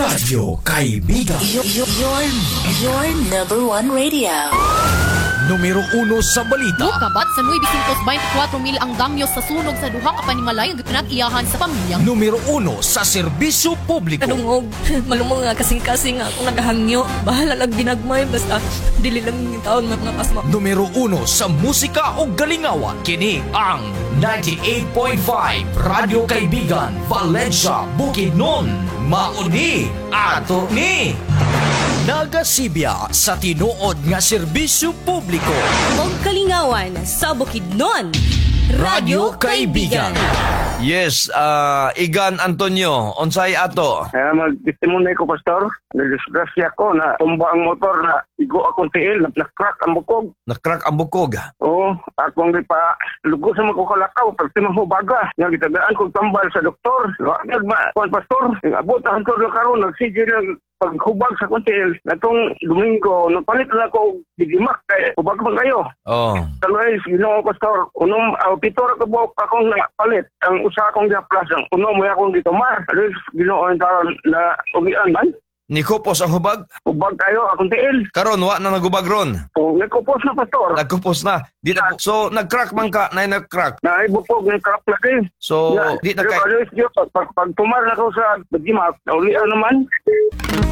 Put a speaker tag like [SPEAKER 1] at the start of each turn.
[SPEAKER 1] Radyo Kaibigan.
[SPEAKER 2] Your number one radio.
[SPEAKER 1] Numero 1 sa balita.
[SPEAKER 3] Kabat sa 924 mil ang damyo sa sunog sa duha ka panimalay ang pinag-iyahan sa pamilya.
[SPEAKER 1] Numero 1 sa serbisyo publiko.
[SPEAKER 4] Kanungog, malumong nga kasing-kasing nga akong nagahangyo. Bahala lang ginagmay, basta dili lang yung taon mga pasma.
[SPEAKER 1] Numero 1 sa musika o galingawan. Kini ang 98.5 Radyo Kaibigan, Valencia, Bukidnon. Mauni ato ni Nagasibya sa tinuod nga serbisyo publiko.
[SPEAKER 4] Og kalingawan sa Bukidnon, Radyo Kaibigan.
[SPEAKER 5] Yes, Igan Antonio, unsay ato?
[SPEAKER 6] Mag-testimonay ko, Pastor. Nagdisgrasya ko na tumba ang motor na igo akong tiil, na-crack ang bukog.
[SPEAKER 5] Nakrak ang bukog.
[SPEAKER 6] Oo, akong pa lugo sa mga kukalakaw, pagtimang hubaga. Nga gitagaan kong tambal sa doktor. Kuan, Pastor, abot ang doktor na karon, nagsigil ng paghubag sa kuntil. Natong Domingo, napalit na ako digimak kay hubag man kayo.
[SPEAKER 5] Oh.
[SPEAKER 6] Talway, Ginoo, Pastor, unong pitor ka buok akong napalit. Ang usa akong gaplas, ang uno mo akong gitumar. Alis, Ginoo, ang taron na ugian man.
[SPEAKER 5] Nikupos ang hubag?
[SPEAKER 6] Hubag kayo, akong tiil.
[SPEAKER 5] Karon wa na nagubag ron.
[SPEAKER 6] O, nagkupos na, Pastor.
[SPEAKER 5] Nagkupos na. Di na, so nagcrack man ka, na nagcrack.
[SPEAKER 6] Naibupog, nagcrack lagi.
[SPEAKER 5] So di na kay
[SPEAKER 6] Pag tumar na ko sa bagimak, naulian naman.